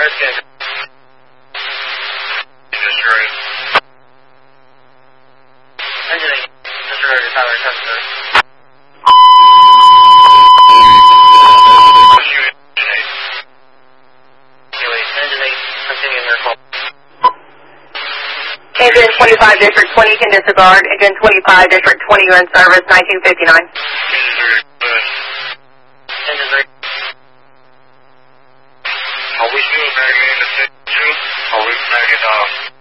Redskins. Disregarded. Engine 8. Disregarded. Tyler, customer. Engine 8. Continuing their call. Engine 25, District 20 can disregard. Engine 25, District 20, you're in service, 1959. Engine 3. Are we still back in the 6-2? Are we back it off?